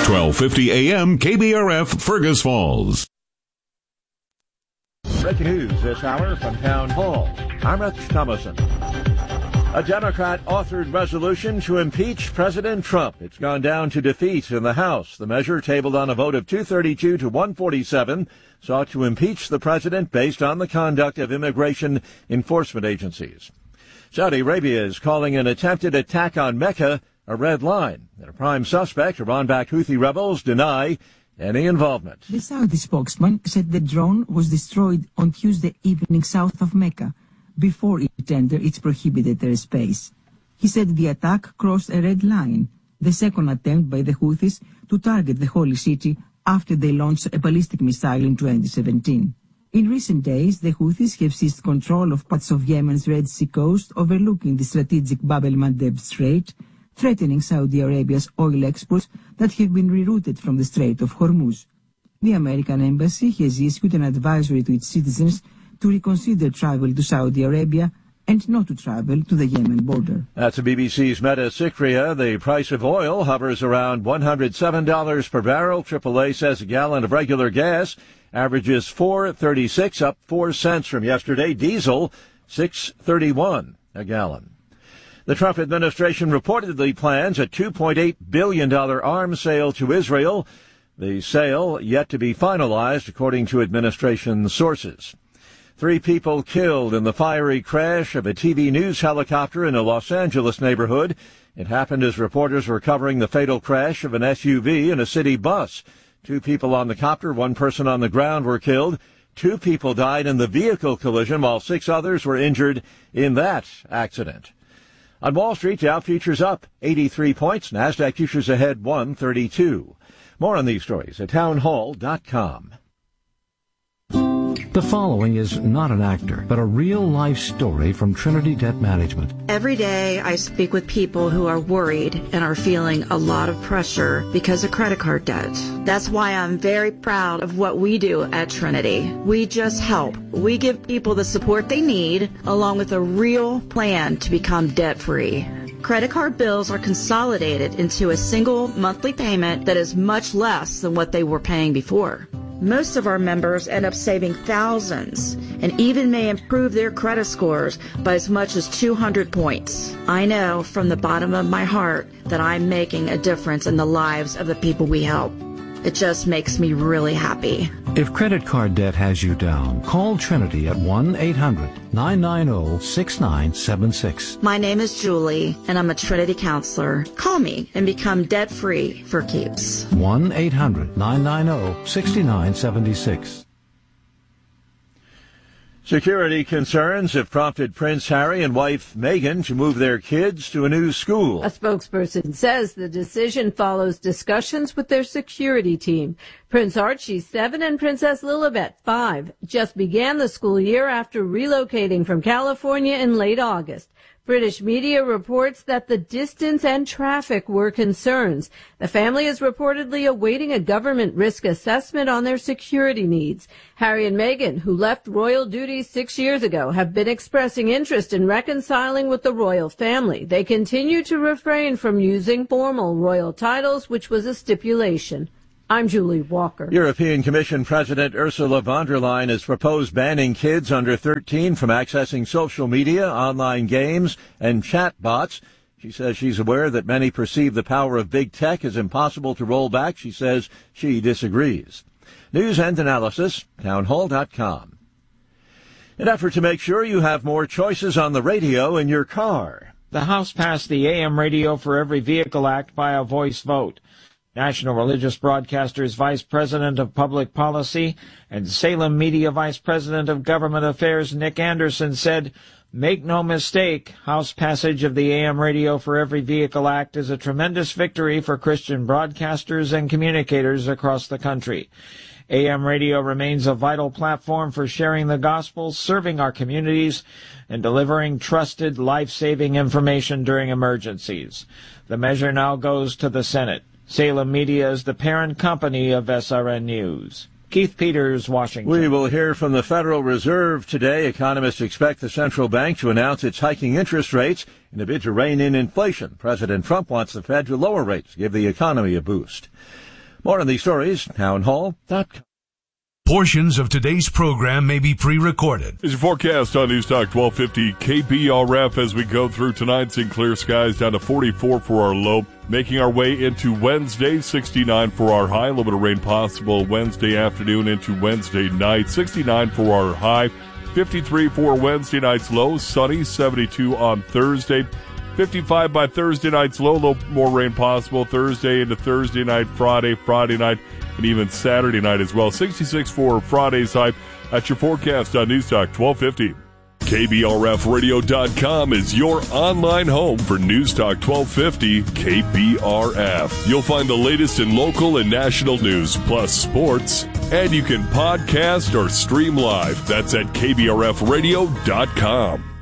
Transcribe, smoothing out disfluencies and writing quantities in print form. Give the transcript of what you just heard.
1250 AM KBRF, Fergus Falls. Breaking news this hour from Town Hall. I'm Rich Thomason. A Democrat-authored resolution to impeach President Trump. It's gone down to defeat in the House. The measure, tabled on a vote of 232 to 147, sought to impeach the president based on the conduct of immigration enforcement agencies. Saudi Arabia is calling an attempted attack on Mecca a red line. And a prime suspect, Iran-backed Houthi rebels, deny any involvement. The Saudi spokesman said the drone was destroyed on Tuesday evening south of Mecca, before it entered its prohibited airspace. He said the attack crossed a red line, the second attempt by the Houthis to target the holy city after they launched a ballistic missile in 2017. In recent days, the Houthis have seized control of parts of Yemen's Red Sea coast overlooking the strategic Bab el-Mandeb Strait, threatening Saudi Arabia's oil exports that have been rerouted from the Strait of Hormuz. The American embassy has issued an advisory to its citizens to reconsider travel to Saudi Arabia and not to travel to the Yemen border. That's the BBC's Meta Sikria. The price of oil hovers around $107 per barrel. AAA says a gallon of regular gas averages $4.36, up 4 cents from yesterday. Diesel, $6.31 a gallon. The Trump administration reportedly plans a $2.8 billion arms sale to Israel. The sale yet to be finalized, according to administration sources. 3 people killed in the fiery crash of a TV news helicopter in a Los Angeles neighborhood. It happened as reporters were covering the fatal crash of an SUV and a city bus. 2 people on the copter, 1 person on the ground were killed. 2 people died in the vehicle collision, while 6 others were injured in that accident. On Wall Street, Dow futures up 83 points. NASDAQ futures ahead 132. More on these stories at townhall.com. The following is not an actor, but a real-life story from Trinity Debt Management. Every day I speak with people who are worried and are feeling a lot of pressure because of credit card debt. That's why I'm very proud of what we do at Trinity. We just help. We give people the support they need, along with a real plan to become debt-free. Credit card bills are consolidated into a single monthly payment that is much less than what they were paying before. Most of our members end up saving thousands and even may improve their credit scores by as much as 200 points. I know from the bottom of my heart that I'm making a difference in the lives of the people we help. It just makes me really happy. If credit card debt has you down, call Trinity at 1-800-990-6976. My name is Julie, and I'm a Trinity counselor. Call me and become debt-free for keeps. 1-800-990-6976. Security concerns have prompted Prince Harry and wife Meghan to move their kids to a new school. A spokesperson says the decision follows discussions with their security team. Prince Archie, 7, and Princess Lilibet, 5, just began the school year after relocating from California in late August. British media reports that the distance and traffic were concerns. The family is reportedly awaiting a government risk assessment on their security needs. Harry and Meghan, who left royal duties 6 years ago, have been expressing interest in reconciling with the royal family. They continue to refrain from using formal royal titles, which was a stipulation. I'm Julie Walker. European Commission President Ursula von der Leyen has proposed banning kids under 13 from accessing social media, online games, and chat bots. She says she's aware that many perceive the power of big tech as impossible to roll back. She says she disagrees. News and analysis, townhall.com. An effort to make sure you have more choices on the radio in your car. The House passed the AM Radio for Every Vehicle Act by a voice vote. National Religious Broadcasters Vice President of Public Policy and Salem Media Vice President of Government Affairs Nick Anderson said, "Make no mistake, House passage of the AM Radio for Every Vehicle Act is a tremendous victory for Christian broadcasters and communicators across the country. AM radio remains a vital platform for sharing the gospel, serving our communities, and delivering trusted, life-saving information during emergencies. The measure now goes to the Senate. Salem Media is the parent company of SRN News." Keith Peters, Washington. We will hear from the Federal Reserve today. Economists expect the central bank to announce it's hiking interest rates in a bid to rein in inflation. President Trump wants the Fed to lower rates, give the economy a boost. More on these stories, townhall.com. Portions of today's program may be pre-recorded. Is your forecast on News Talk 1250 KBRF as we go through tonight's in clear skies, down to 44 for our low. Making our way into Wednesday, 69 for our high. A little bit of rain possible Wednesday afternoon into Wednesday night. 69 for our high. 53 for Wednesday night's low. Sunny, 72 on Thursday. 55 by Thursday night's low. A little more rain possible Thursday into Thursday night, Friday night, and even Saturday night as well. 66 for Friday's high. That's your forecast on News Talk 1250. KBRFradio.com is your online home for News Talk 1250 KBRF. You'll find the latest in local and national news, plus sports, and you can podcast or stream live. That's at KBRFradio.com.